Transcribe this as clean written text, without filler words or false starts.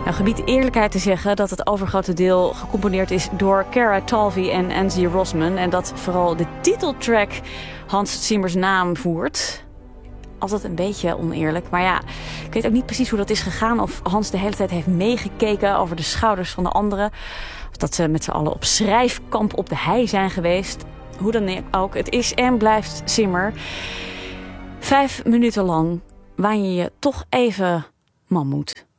Nou, gebied eerlijkheid te zeggen dat het overgrote deel gecomponeerd is door Cara Talvi en Angie Rosman. En dat vooral de titeltrack Hans Zimmers naam voert. Altijd een beetje oneerlijk. Maar ja, ik weet ook niet precies hoe dat is gegaan. Of Hans de hele tijd heeft meegekeken over de schouders van de anderen. Of dat ze met z'n allen op schrijfkamp op de hei zijn geweest. Hoe dan ook, het is en blijft Zimmer. 5 minuten lang waan je toch even man moet.